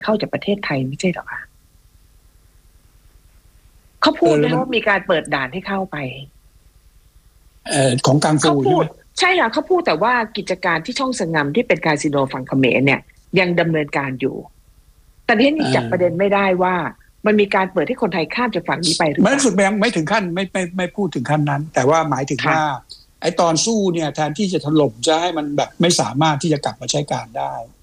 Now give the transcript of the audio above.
เข้าจากประเทศไทยไม่ใช่หรอคะเขาพูดนะว่ามีการเปิดด่านให้เข้าไปของกังฟูใช่ไหมใช่ค่ะเขาพูดแต่ว่ากิจการที่ช่องสงำที่เป็นคาสิโนฝั่งเขมรเนี่ยยังดำเนินการอยู่แต่ที่นี่จับประเด็นไม่ได้ว่ามันมีการเปิดให้คนไทยข้ามจากฝั่งนี้ไปหรือเปล่าไม่สุดไม่ถึงขั้นไม่พูดถึงขั้นนั้นแต่ว่าหมายถึงว่าไอ้ตอนสู้เนี่ยแทนที่จะถล่มจะให้มันแบบไม่สามารถที่จะกลับมาใช้การได้